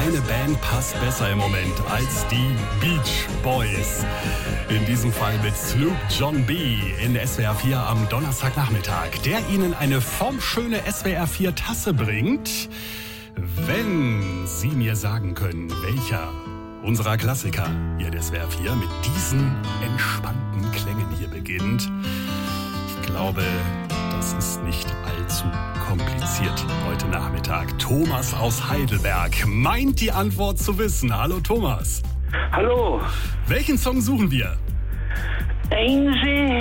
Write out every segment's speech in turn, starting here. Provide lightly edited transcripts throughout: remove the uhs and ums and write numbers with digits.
keine Band passt besser im Moment als die Beach Boys. In diesem Fall mit Sloop John B. in SWR 4 am Donnerstagnachmittag, der Ihnen eine formschöne SWR 4 Tasse bringt. Wenn Sie mir sagen können, welcher unserer Klassiker hier der SWR 4 mit diesen entspannten Klängen hier beginnt. Ich glaube, das ist nicht allzu kompliziert heute Nachmittag. Thomas aus Heidelberg meint die Antwort zu wissen. Hallo Thomas. Hallo. Welchen Song suchen wir? Ein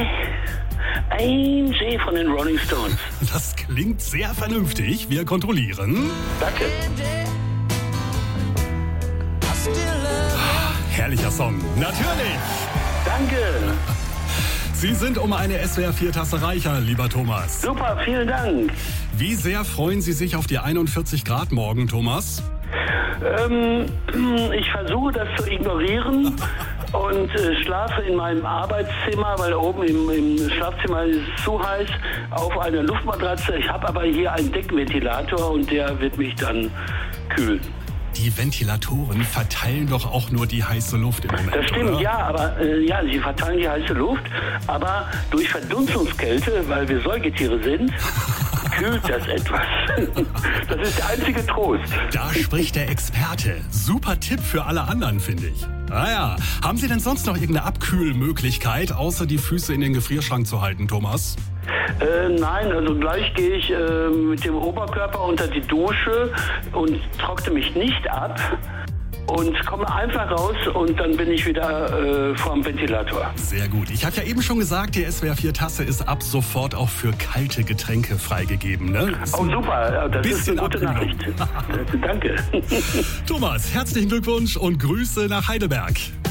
See von den Rolling Stones. Das klingt sehr vernünftig. Wir kontrollieren. Danke. Herrlicher Song. Natürlich. Danke. Sie sind um eine SWR 4 Tasse reicher, lieber Thomas. Super, vielen Dank. Wie sehr freuen Sie sich auf die 41 Grad morgen, Thomas? Ich versuche das zu ignorieren und schlafe in meinem Arbeitszimmer, weil oben im Schlafzimmer ist es zu heiß, auf einer Luftmatratze. Ich habe aber hier einen Deckventilator und der wird mich dann kühlen. Die Ventilatoren verteilen doch auch nur die heiße Luft im Moment, Das stimmt, oder? ja, aber sie verteilen die heiße Luft, aber durch Verdunstungskälte, weil wir Säugetiere sind, kühlt das etwas. Das ist der einzige Trost. Da spricht der Experte. Super Tipp für alle anderen, finde ich. Naja, haben Sie denn sonst noch irgendeine Abkühlmöglichkeit, außer die Füße in den Gefrierschrank zu halten, Thomas? Nein, also gleich gehe ich mit dem Oberkörper unter die Dusche und trockne mich nicht ab und komme einfach raus und dann bin ich wieder vorm Ventilator. Sehr gut. Ich habe ja eben schon gesagt, die SWR 4 Tasse ist ab sofort auch für kalte Getränke freigegeben, ne? Oh super, das ist eine gute Abkühlung. Nachricht. Danke. Thomas, herzlichen Glückwunsch und Grüße nach Heidelberg.